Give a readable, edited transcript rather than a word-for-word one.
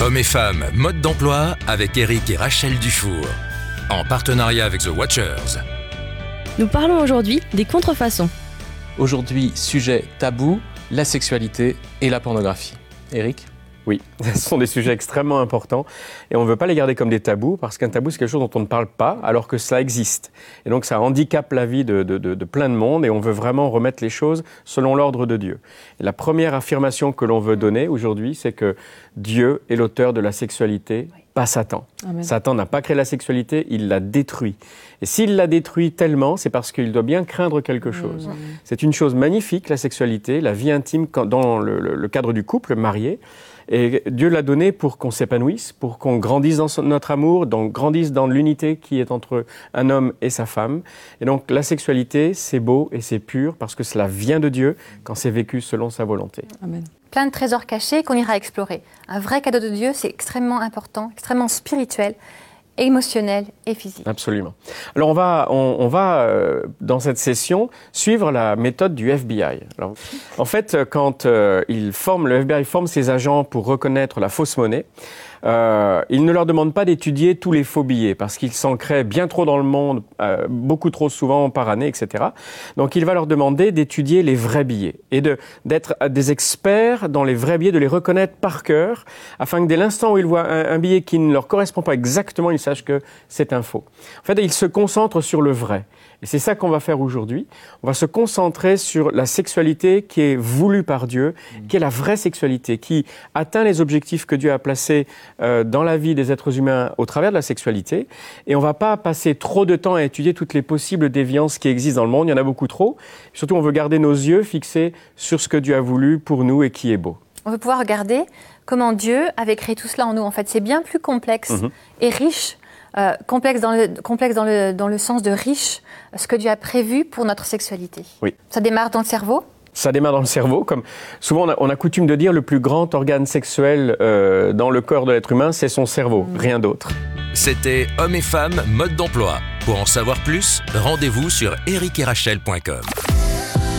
Hommes et femmes, mode d'emploi avec Eric et Rachel Dufour. En partenariat avec The Watchers. Nous parlons aujourd'hui des contrefaçons. Aujourd'hui, sujet tabou, la sexualité et la pornographie. Eric ? Oui, ce sont des sujets extrêmement importants et on ne veut pas les garder comme des tabous parce qu'un tabou, c'est quelque chose dont on ne parle pas alors que ça existe. Et donc ça handicape la vie de plein de monde et on veut vraiment remettre les choses selon l'ordre de Dieu. Et la première affirmation que l'on veut donner aujourd'hui, c'est que Dieu est l'auteur de la sexualité, pas Satan. Amen. Satan n'a pas créé la sexualité, il l'a détruit. Et s'il l'a détruit tellement, c'est parce qu'il doit bien craindre quelque chose. C'est une chose magnifique, la sexualité, la vie intime dans le cadre du couple marié. Et Dieu l'a donné pour qu'on s'épanouisse, pour qu'on grandisse dans notre amour, grandisse dans l'unité qui est entre un homme et sa femme. Et donc la sexualité, c'est beau et c'est pur parce que cela vient de Dieu quand c'est vécu selon sa volonté. Amen. Plein de trésors cachés qu'on ira explorer. Un vrai cadeau de Dieu, c'est extrêmement important, extrêmement spirituel, émotionnel et physique. Absolument. Alors on va dans cette session suivre la méthode du FBI. Alors, en fait, quand le FBI forme ses agents pour reconnaître la fausse monnaie, il ne leur demande pas d'étudier tous les faux billets parce qu'ils s'en créent bien trop dans le monde, beaucoup trop souvent par année, etc. Donc il va leur demander d'étudier les vrais billets et d'être des experts dans les vrais billets, de les reconnaître par cœur, afin que dès l'instant où ils voient un billet qui ne leur correspond pas exactement, ils sachent que c'est un faux. En fait, ils se concentrent sur le vrai. Et c'est ça qu'on va faire aujourd'hui. On va se concentrer sur la sexualité qui est voulue par Dieu, qui est la vraie sexualité, qui atteint les objectifs que Dieu a placés dans la vie des êtres humains au travers de la sexualité. Et on ne va pas passer trop de temps à étudier toutes les possibles déviances qui existent dans le monde. Il y en a beaucoup trop. Surtout, on veut garder nos yeux fixés sur ce que Dieu a voulu pour nous et qui est beau. On veut pouvoir regarder comment Dieu avait créé tout cela en nous. En fait, c'est bien plus complexe et riche. Complexe dans le sens de riche, ce que Dieu a prévu pour notre sexualité. Oui. Ça démarre dans le cerveau ? Ça démarre dans le cerveau. Comme souvent, on a coutume de dire le plus grand organe sexuel dans le corps de l'être humain, c'est son cerveau, rien d'autre. C'était Hommes et femmes, mode d'emploi. Pour en savoir plus, rendez-vous sur ericetrachel.com.